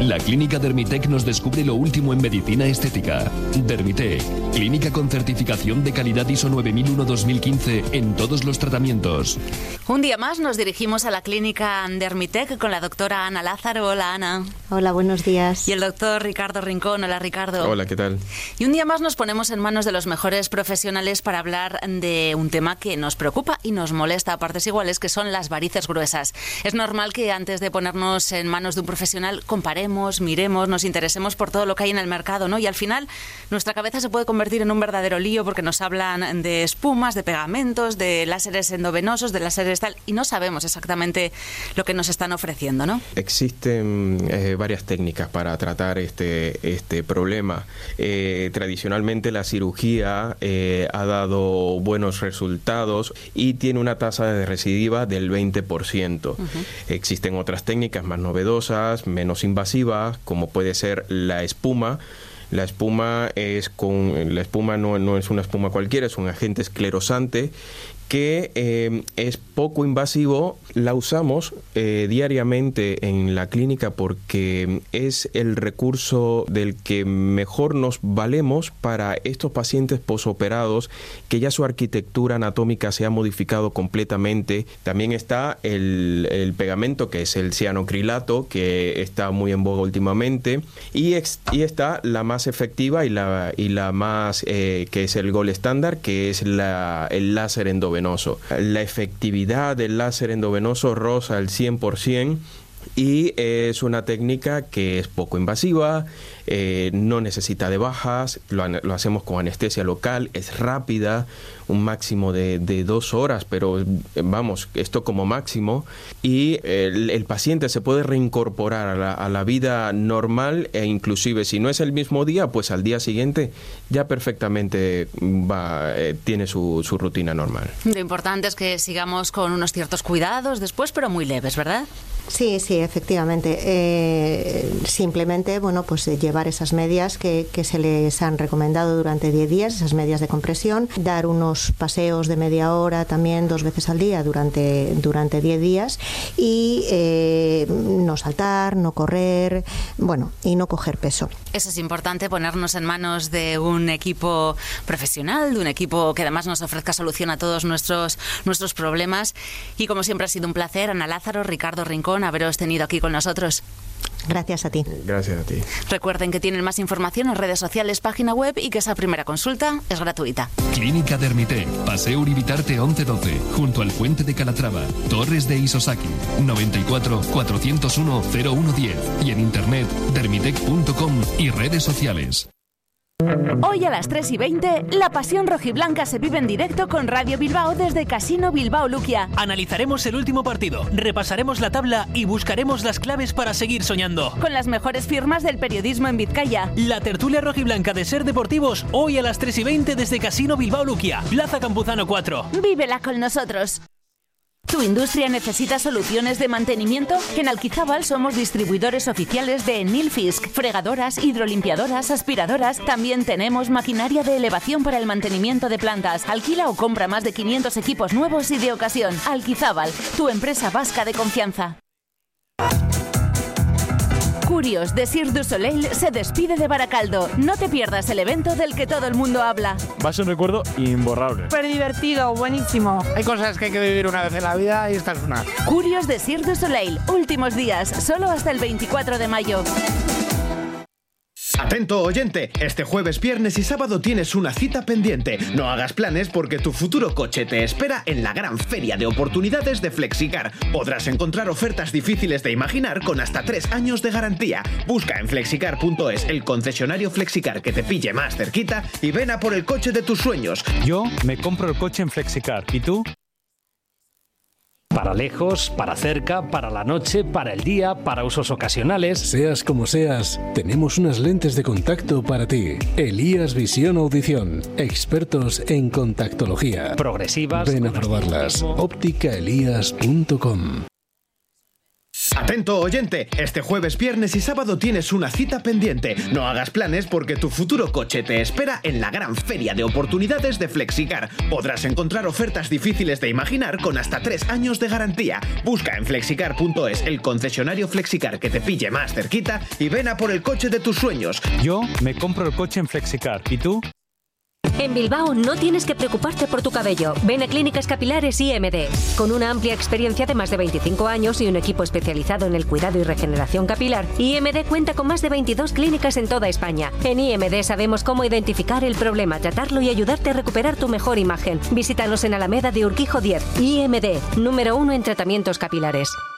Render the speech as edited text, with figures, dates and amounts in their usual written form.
La Clínica Dermitec nos descubre lo último en medicina estética. Dermitec, clínica con certificación de calidad ISO 9001-2015 en todos los tratamientos. Un día más nos dirigimos a la Clínica Dermitec con la doctora Ana Lázaro. Hola, Ana. Hola, buenos días. Y el doctor Ricardo Rincón. Hola, Ricardo. Hola, ¿qué tal? Y un día más nos ponemos en manos de los mejores profesionales para hablar de un tema que nos preocupa y nos molesta a partes iguales, que son las varices gruesas. Es normal que antes de ponernos en manos de un profesional comparemos, miremos, nos interesemos por todo lo que hay en el mercado, ¿no? Y al final nuestra cabeza se puede convertir en un verdadero lío porque nos hablan de espumas, de pegamentos, de láseres endovenosos, de láseres tal, y no sabemos exactamente lo que nos están ofreciendo, ¿no? Existen varias técnicas para tratar este problema. Tradicionalmente la cirugía ha dado buenos resultados y tiene una tasa de recidiva del 20%. Existen otras técnicas más novedosas, menos invasivas, como puede ser la espuma. La espuma no es una espuma cualquiera, es un agente esclerosante que es poco invasivo. La usamos diariamente en la clínica porque es el recurso del que mejor nos valemos para estos pacientes posoperados que ya su arquitectura anatómica se ha modificado completamente. También está el pegamento, que es el cianocrilato, que está muy en boga últimamente, y está la más efectiva y la más que es el gold estándar, que es el láser endovenoso. La efectividad del láser endovenoso roza el 100% y es una técnica que es poco invasiva, no necesita de bajas, lo hacemos con anestesia local, es rápida, un máximo de 2 horas, pero vamos, esto como máximo, y el paciente se puede reincorporar a la vida normal, e inclusive si no es el mismo día, pues al día siguiente ya perfectamente tiene su rutina normal. Lo importante es que sigamos con unos ciertos cuidados después, pero muy leves, ¿verdad? Sí, efectivamente. Simplemente, pues llevar esas medias que se les han recomendado durante 10 días, esas medias de compresión, dar unos paseos de media hora también 2 veces al día durante 10 días y no saltar, no correr, y no coger peso. Eso es importante, ponernos en manos de un equipo profesional, de un equipo que además nos ofrezca solución a todos nuestros problemas. Y como siempre ha sido un placer, Ana Lázaro, Ricardo Rincón, haberos tenido aquí con nosotros. Gracias a ti. Gracias a ti. Recuerden que tienen más información en redes sociales, página web y que esa primera consulta es gratuita. Clínica Dermitec, Paseo Uribitarte 1112, junto al Puente de Calatrava, Torres de Isosaki, 94 401 0110 y en internet dermitec.com y redes sociales. Hoy a las 3:20, la pasión rojiblanca se vive en directo con Radio Bilbao desde Casino Bilbao Luquia. Analizaremos el último partido, repasaremos la tabla y buscaremos las claves para seguir soñando. Con las mejores firmas del periodismo en Vizcaya. La tertulia rojiblanca de Ser Deportivos, hoy a las 3:20 desde Casino Bilbao Luquia, Plaza Campuzano 4. Vívela con nosotros. ¿Tu industria necesita soluciones de mantenimiento? En Alquizábal somos distribuidores oficiales de Nilfisk, fregadoras, hidrolimpiadoras, aspiradoras. También tenemos maquinaria de elevación para el mantenimiento de plantas. Alquila o compra más de 500 equipos nuevos y de ocasión. Alquizábal, tu empresa vasca de confianza. Curios de Cirque du Soleil se despide de Baracaldo. No te pierdas el evento del que todo el mundo habla. Va a ser un recuerdo imborrable. Súper divertido, buenísimo. Hay cosas que hay que vivir una vez en la vida y esta es una. Curios de Cirque du Soleil, últimos días, solo hasta el 24 de mayo. Atento oyente, este jueves, viernes y sábado tienes una cita pendiente. No hagas planes porque tu futuro coche te espera en la gran feria de oportunidades de Flexicar. Podrás encontrar ofertas difíciles de imaginar con hasta 3 años de garantía. Busca en flexicar.es el concesionario Flexicar que te pille más cerquita y ven a por el coche de tus sueños. Yo me compro el coche en Flexicar. ¿Y tú? Para lejos, para cerca, para la noche, para el día, para usos ocasionales. Seas como seas, tenemos unas lentes de contacto para ti. Elías Visión Audición, expertos en contactología. Progresivas. Ven a probarlas. Ópticaelías.com. Atento Atento oyente, este jueves, viernes y sábado tienes una cita pendiente. No hagas planes porque tu futuro coche te espera en la gran feria de oportunidades de Flexicar. Podrás encontrar ofertas difíciles de imaginar con hasta 3 años de garantía. Busca en flexicar.es el concesionario Flexicar que te pille más cerquita y ven a por el coche de tus sueños. Yo me compro el coche en Flexicar. ¿Y tú? En Bilbao no tienes que preocuparte por tu cabello. Ven a Clínicas Capilares IMD. Con una amplia experiencia de más de 25 años y un equipo especializado en el cuidado y regeneración capilar, IMD cuenta con más de 22 clínicas en toda España. En IMD sabemos cómo identificar el problema, tratarlo y ayudarte a recuperar tu mejor imagen. Visítanos en Alameda de Urquijo 10. IMD, número 1 en tratamientos capilares.